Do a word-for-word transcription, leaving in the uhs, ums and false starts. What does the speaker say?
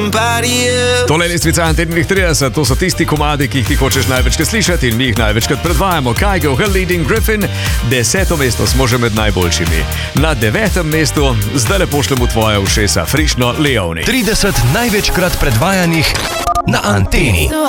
Tole je lestvica Antenih trideset, to so tisti komadi, ki jih ti hočeš največkrat slišati in mi jih največkrat predvajamo. Kygo, Her Leading Griffin, deseto mesto smo že med najboljšimi. Na devetem mestu zdaj le pošljemo tvoje ušesa, Frišno Leoni. trideset največkrat predvajanih na Anteni.